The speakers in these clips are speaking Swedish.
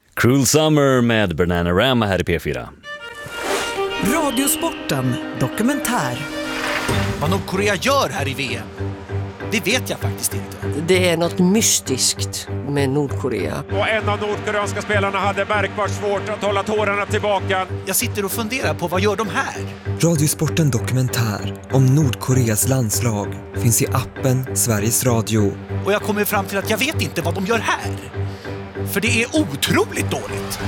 Cruel Summer med Bananarama här i P4. Radiosporten dokumentär. Vad Nordkorea gör här i VM, det vet jag faktiskt inte. Det är något mystiskt med Nordkorea. Och en av nordkoreanska spelarna hade märkbart svårt att hålla tårarna tillbaka. Jag sitter och funderar på vad gör de här? Radiosporten dokumentär om Nordkoreas landslag finns i appen Sveriges Radio. Och jag kommer fram till att jag vet inte vad de gör här. För det är otroligt dåligt.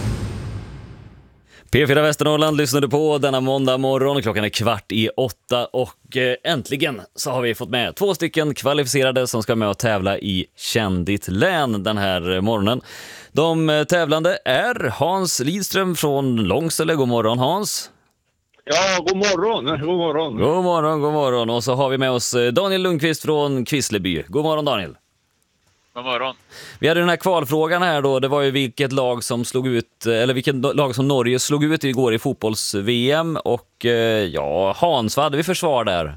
P4 Västernorrland lyssnar du på denna måndag morgon. Klockan är 7:15 och äntligen så har vi fått med 2 stycken kvalificerade som ska med och tävla i Känn ditt län den här morgonen. De tävlande är Hans Lidström från Långsele. God morgon Hans. Ja, god morgon. God morgon. God morgon, god morgon. Och så har vi med oss Daniel Lundqvist från Kvissleby. God morgon Daniel. God morgon. Vi hade den här kvalfrågan här då. Det var ju vilket lag som slog ut, eller vilket lag som Norge slog ut igår i fotbolls-VM. Och ja, Hans, vad hade vi för svar där?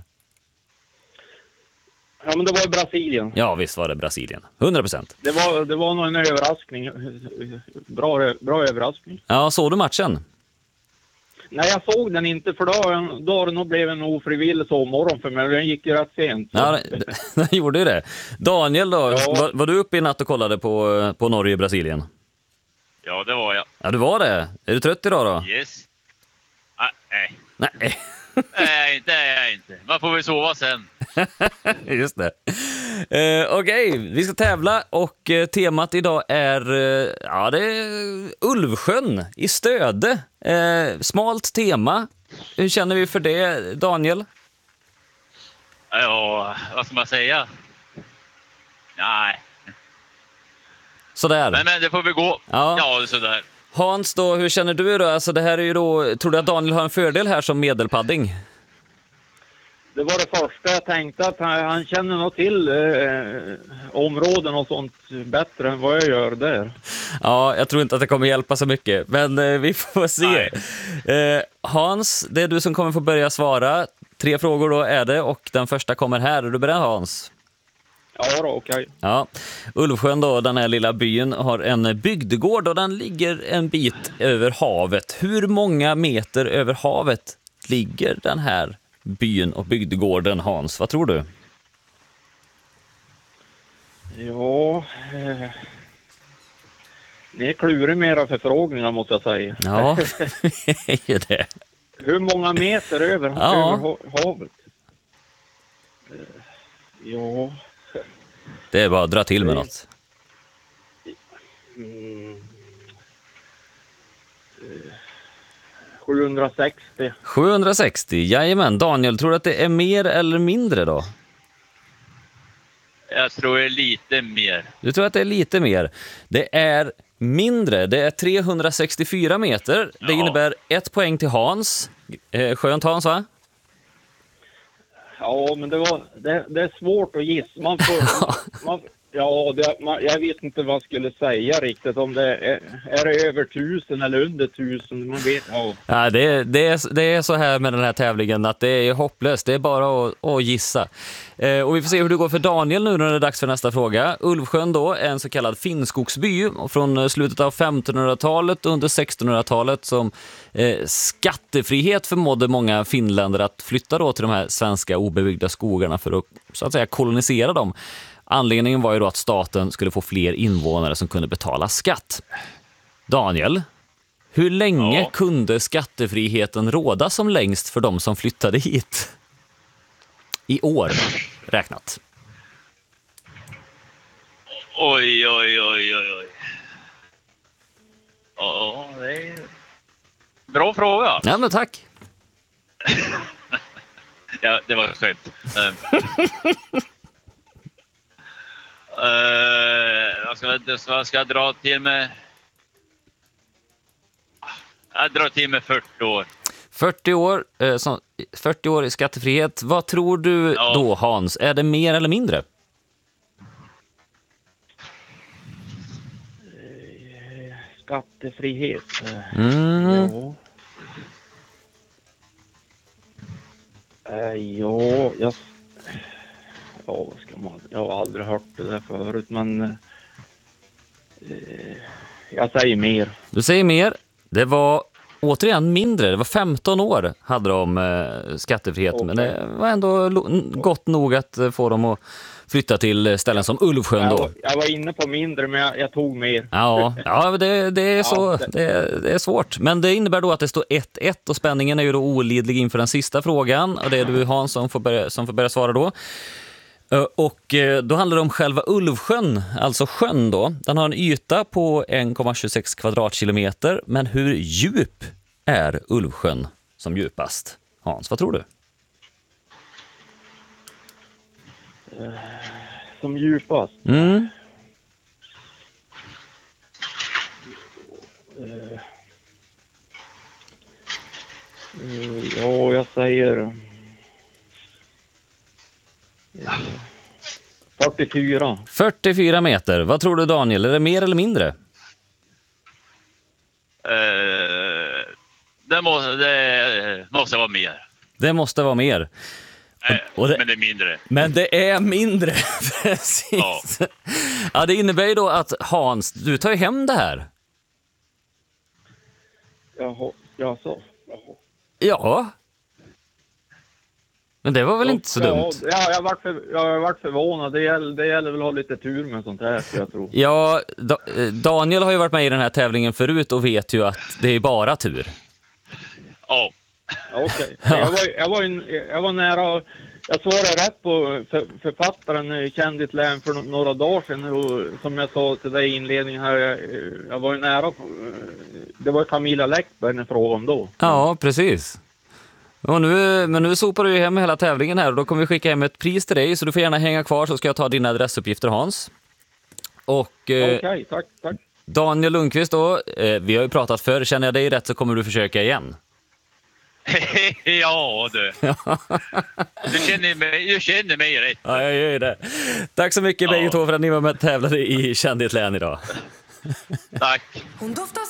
Ja, men det var Brasilien. Ja, visst var det Brasilien. 100%. Det var nog en överraskning. Bra överraskning. Ja, såg du matchen? Nej, jag såg den inte för då har det nog blivit en ofrivillig sovmorgon för mig. Den gick ju rätt sent. Så. Ja, den gjorde ju det. Daniel då, Ja. var du uppe i natt och kollade på Norge och Brasilien? Ja, det var jag. Ja, du var det. Är du trött idag då? Yes. Nej. Nej, Nej, det är jag inte. Man får väl sova sen. just det. Okej, vi ska tävla och temat idag är, det är Ulvsjön i Stöde. Smalt tema. Hur känner vi för det, Daniel? Ja, vad ska man säga? Nej. Sådär. Men det får vi gå. Ja. Ja, det är sådär. Hans då, hur känner du då? Alltså det här är ju då, tror du att Daniel har en fördel här som medelpadding? Det var det första jag tänkte, att han känner nog till områden och sånt bättre än vad jag gör där. Ja, jag tror inte att det kommer hjälpa så mycket, men vi får se. Hans, det är du som kommer få börja svara. 3 frågor då är det och den första kommer här. Är du beredd, Hans? Ja då, okej. Ja, Ulvsjön då, den här lilla byn, har en bygdegård och den ligger en bit över havet. Hur många meter över havet ligger den här byn och bygdegården, Hans? Vad tror du? Ja, ni är klurig med era förfrågningar måste jag säga. Ja, det är det. Hur många meter över havet? Ja... Det är bara att dra till med något. 760. 760, jajamän. Daniel, tror du att det är mer eller mindre då? Jag tror det är lite mer. Du tror att det är lite mer. Det är mindre. Det är 364 meter. Det innebär 1 poäng till Hans. Skönt, Hans, va? Ja, men det är svårt att gissa. Jag vet inte vad jag skulle säga riktigt. Om det är över 1000 eller under 1000. Man vet. Ja, det är så här med den här tävlingen att det är hopplöst. Det är bara att gissa. Och vi får se hur det går för Daniel nu när det är dags för nästa fråga. Ulvsjön då är en så kallad finnskogsby från slutet av 1500-talet och under 1600-talet som skattefrihet förmådde många finländare att flytta då till de här svenska obebyggda skogarna för att så att säga kolonisera dem. Anledningen var ju då att staten skulle få fler invånare som kunde betala skatt. Daniel, hur länge kunde skattefriheten råda som längst för de som flyttade hit? I år räknat. Oj. Ja, det är... Bra fråga. Ja, men tack. Ja, det var skönt. Vad ska jag dra till med? Jag drar till med 40 år. 40 år i skattefrihet. Vad tror du då, Hans? Är det mer eller mindre? Skattefrihet. Vad ska man... Jag har aldrig hört det där förut, men... Jag säger mer. Du säger mer. Det var återigen mindre. Det var 15 år hade de skattefrihet. Okay. Men det var ändå gott nog att få dem att flytta till ställen som Ulvsjön då. Jag var inne på mindre, men jag tog mer. Ja, det är så. Det är svårt. Men det innebär då att det står 1-1 och spänningen är ju då olidlig inför den sista frågan. Och det är du, Hans, som får börja svara då. Och då handlar det om själva Ulvsjön, alltså sjön då. Den har en yta på 1,26 kvadratkilometer. Men hur djup är Ulvsjön som djupast? Hans, vad tror du? Som djupast? Ja, jag säger 44. 44 meter. Vad tror du, Daniel? Är det mer eller mindre? Det måste vara mer. Det måste vara mer. Men det är mindre. Men det är mindre, precis. Ja, det innebär ju då att Hans, du tar ju hem det här. Jaha. Ja. Men det var väl inte så dumt? Ja, jag har varit förvånad. Det gäller väl att ha lite tur med sånt här, jag tror. Ja, Daniel har ju varit med i den här tävlingen förut och vet ju att det är bara tur. Ja. Okej. Jag var nära. Jag svarade rätt på författaren Kändit län för några dagar sedan. Och som jag sa till dig i inledningen här, jag var ju nära. Det var Camilla Läckberg när frågade om då. Ja, precis. Och nu sopar du ju hem hela tävlingen här och då kommer vi skicka hem ett pris till dig, så du får gärna hänga kvar så ska jag ta dina adressuppgifter, Hans. Och Okej, tack. Daniel Lundqvist då, vi har ju pratat förr, känner jag dig rätt så kommer du försöka igen. Ja, du. Du känner mig rätt. Ja, jag gör det. Tack så mycket bägge två för att ni var med och tävlade i Kändit län idag. Tack.